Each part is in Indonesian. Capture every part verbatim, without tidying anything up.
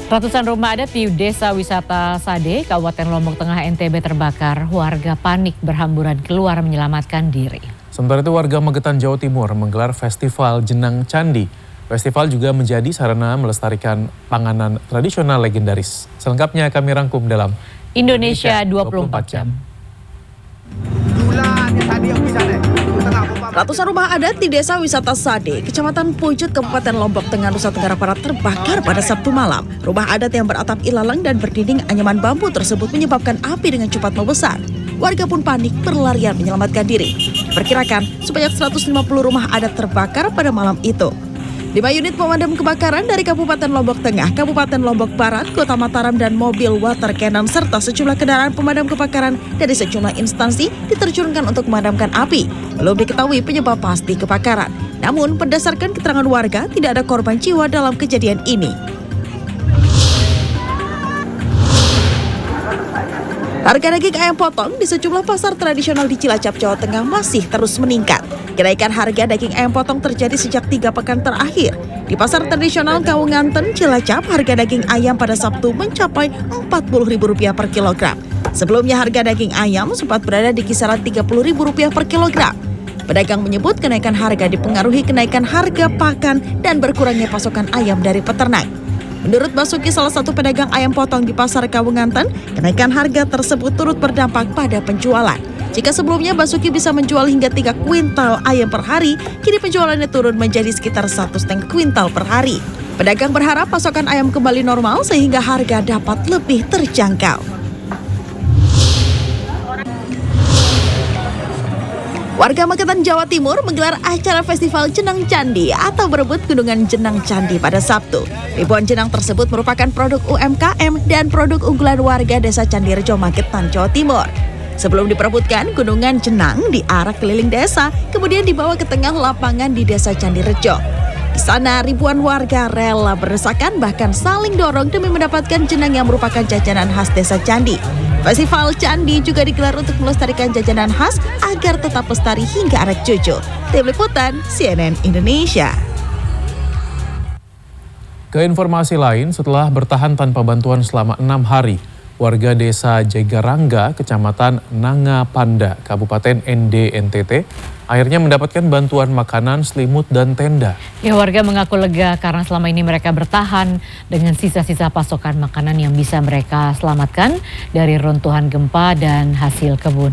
Ratusan rumah adat di Desa Wisata Sade, Kabupaten Lombok Tengah, N T B terbakar. Warga panik berhamburan keluar menyelamatkan diri. Sementara itu warga Magetan, Jawa Timur menggelar festival Jenang Candi. Festival juga menjadi sarana melestarikan panganan tradisional legendaris. Selengkapnya kami rangkum dalam Indonesia dua puluh empat jam. Ratusan rumah adat di Desa Wisata Sade, Kecamatan Pujut, Kabupaten Lombok Tengah, Nusa Tenggara Barat terbakar pada Sabtu malam. Rumah adat yang beratap ilalang dan berdinding anyaman bambu tersebut menyebabkan api dengan cepat membesar. Warga pun panik berlarian menyelamatkan diri. Diperkirakan sebanyak seratus lima puluh rumah adat terbakar pada malam itu. Lima unit pemadam kebakaran dari Kabupaten Lombok Tengah, Kabupaten Lombok Barat, Kota Mataram, dan mobil water cannon serta sejumlah kendaraan pemadam kebakaran dari sejumlah instansi diterjunkan untuk memadamkan api. Belum diketahui penyebab pasti kebakaran. Namun berdasarkan keterangan warga, tidak ada korban jiwa dalam kejadian ini. Harga daging ayam potong di sejumlah pasar tradisional di Cilacap, Jawa Tengah masih terus meningkat. Kenaikan harga daging ayam potong terjadi sejak tiga pekan terakhir. Di pasar tradisional Kawunganten, Cilacap, harga daging ayam pada Sabtu mencapai empat puluh ribu rupiah per kilogram. Sebelumnya harga daging ayam sempat berada di kisaran tiga puluh ribu rupiah per kilogram. Pedagang menyebut kenaikan harga dipengaruhi kenaikan harga pakan dan berkurangnya pasokan ayam dari peternak. Menurut Basuki, salah satu pedagang ayam potong di pasar Kawunganten, kenaikan harga tersebut turut berdampak pada penjualan. Jika sebelumnya Basuki bisa menjual hingga tiga kuintal ayam per hari, kini penjualannya turun menjadi sekitar satu setengah kuintal per hari. Pedagang berharap pasokan ayam kembali normal sehingga harga dapat lebih terjangkau. Warga Magetan, Jawa Timur menggelar acara festival Jenang Candi atau berebut gunungan Jenang Candi pada Sabtu. Ribuan jenang tersebut merupakan produk U M K M dan produk unggulan warga Desa Candirejo, Magetan, Jawa Timur. Sebelum diperebutkan, gunungan jenang diarak keliling desa, kemudian dibawa ke tengah lapangan di Desa Candirejo. Di sana ribuan warga rela berdesakan bahkan saling dorong demi mendapatkan jenang yang merupakan jajanan khas Desa Candi. Festival Candi juga digelar untuk melestarikan jajanan khas agar tetap lestari hingga anak cucu. Tim Liputan C N N Indonesia. Ke informasi lain, setelah bertahan tanpa bantuan selama enam hari, warga Desa Jegarangga, Kecamatan Nangapanda, Kabupaten N D N T T, akhirnya mendapatkan bantuan makanan, selimut, dan tenda. Ya, warga mengaku lega karena selama ini mereka bertahan dengan sisa-sisa pasokan makanan yang bisa mereka selamatkan dari runtuhan gempa dan hasil kebun.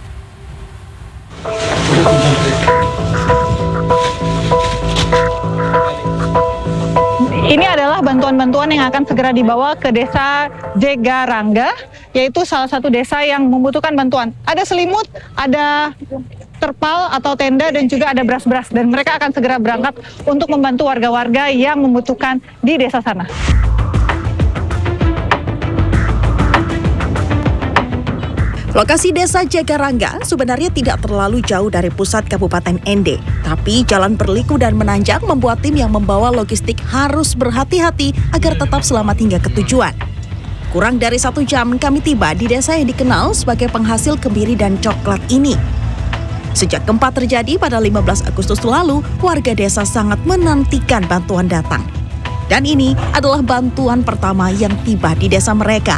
Ini adalah bantuan-bantuan yang akan segera dibawa ke Desa Jegarangga, yaitu salah satu desa yang membutuhkan bantuan. Ada selimut, ada terpal atau tenda, dan juga ada beras-beras. Dan mereka akan segera berangkat untuk membantu warga-warga yang membutuhkan di desa sana. Lokasi Desa Jegarangga sebenarnya tidak terlalu jauh dari pusat Kabupaten N D. Tapi jalan berliku dan menanjak membuat tim yang membawa logistik harus berhati-hati agar tetap selamat hingga ke tujuan. Kurang dari satu jam kami tiba di desa yang dikenal sebagai penghasil kemiri dan coklat ini. Sejak gempa terjadi pada lima belas Agustus lalu, warga desa sangat menantikan bantuan datang. Dan ini adalah bantuan pertama yang tiba di desa mereka.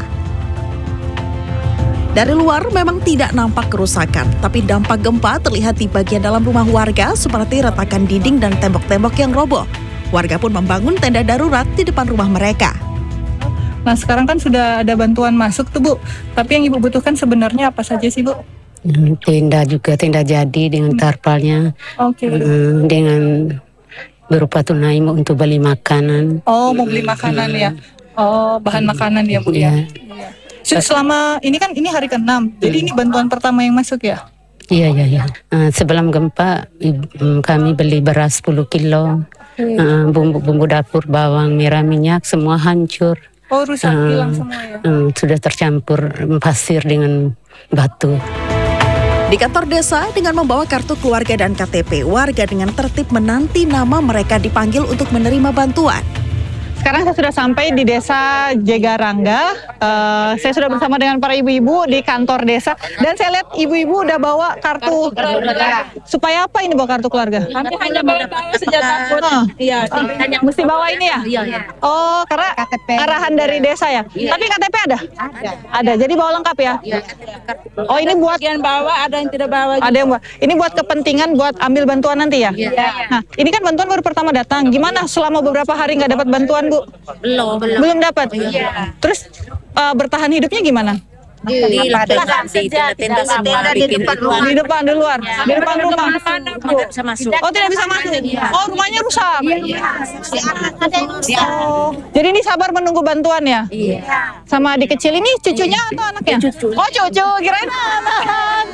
Dari luar memang tidak nampak kerusakan, tapi dampak gempa terlihat di bagian dalam rumah warga seperti retakan dinding dan tembok-tembok yang roboh. Warga pun membangun tenda darurat di depan rumah mereka. Nah, sekarang kan sudah ada bantuan masuk tuh, Bu. Tapi yang Ibu butuhkan sebenarnya apa saja sih, Bu? Tenda juga, tenda jadi dengan tarpalnya. Oke. Okay. Dengan berupa tunai untuk beli makanan. Oh, mau beli makanan ya? Oh, bahan makanan ya, Bu ya? Iya. Selama ini kan ini hari keenam, jadi ini bantuan pertama yang masuk ya? Iya, iya, iya. Uh, sebelum gempa kami beli beras sepuluh kilo, uh, bumbu-bumbu dapur, bawang merah, minyak, semua hancur. Oh, rusak, uh, hilang semua ya? Uh, sudah tercampur pasir dengan batu. Di kantor desa dengan membawa kartu keluarga dan K T P, warga dengan tertib menanti nama mereka dipanggil untuk menerima bantuan. Sekarang saya sudah sampai di Desa Jegarangga. Uh, saya sudah bersama dengan para ibu-ibu di kantor desa. Dan saya lihat ibu-ibu udah bawa kartu. Supaya apa ini bawa kartu keluarga? Kami hanya bawa sejak tahun. Oh. Iya, Uh, mesti bawa ini ya? Iya, iya. Oh, karena arahan dari desa ya? Iya. Tapi K T P ada? Ada. Ada, jadi bawa lengkap ya? Iya. Oh, ini buat Bagian bawa ada yang tidak bawa. ada yang buat. Ini buat kepentingan buat ambil bantuan nanti ya? Iya. Nah, ini kan bantuan baru pertama datang. Gimana selama beberapa hari nggak dapat bantuan, Bu? Belum, belum. Belum dapat? Iya. Terus uh, bertahan hidupnya gimana? Di tenda saja, tenda semua Di depan, di luar, di depan rumah. Tidak bisa masuk. Oh, tidak bisa masuk. Oh, rumahnya rusak. Iya. Oh, jadi ini sabar menunggu bantuan ya? Iya. Sama adik kecil ini cucunya atau anaknya? Oh, cucu, kirain anak.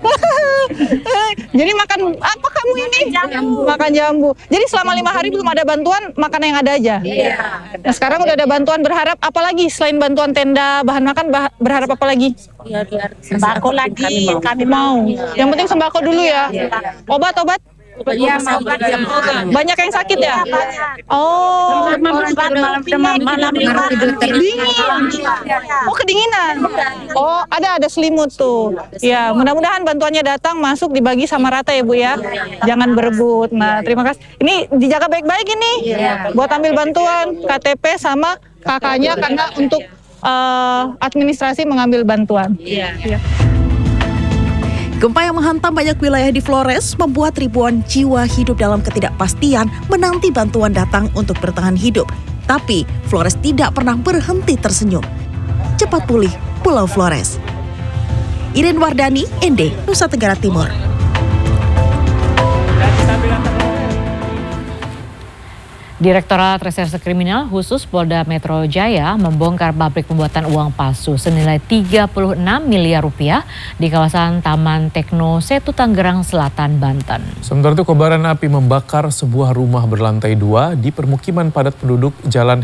Jadi makan apa kamu ini? Makan jambu. Jadi selama lima hari belum ada bantuan, makan yang ada aja. Iya. Nah, sekarang udah ada bantuan, berharap apa lagi selain bantuan tenda, bahan makan, bah- berharap apa lagi? Iya, biar sembako lagi. Kami mau. Yang penting sembako dulu ya. Obat-obat? Iya, mau Banyak yang sakit ya? Oh, malam dingin. Oh, kedinginan. Oh, ada ada selimut tuh. Ya, mudah-mudahan bantuannya datang, masuk, dibagi sama rata ya, Bu ya. Jangan berebut. Nah, terima kasih. Ini dijaga baik-baik ini. Buat ambil bantuan K T P sama kakaknya karena untuk uh, administrasi mengambil bantuan. Iya. Gempa yang menghantam banyak wilayah di Flores membuat ribuan jiwa hidup dalam ketidakpastian menanti bantuan datang untuk bertahan hidup. Tapi Flores tidak pernah berhenti tersenyum. Cepat pulih Pulau Flores. Iren Wardani, N D, Nusa Tenggara Timur. Direktorat Reserse Kriminal Khusus Polda Metro Jaya membongkar pabrik pembuatan uang palsu senilai tiga puluh enam miliar rupiah di kawasan Taman Tekno Setu Tangerang Selatan, Banten. Sementara itu kobaran api membakar sebuah rumah berlantai dua di permukiman padat penduduk Jalan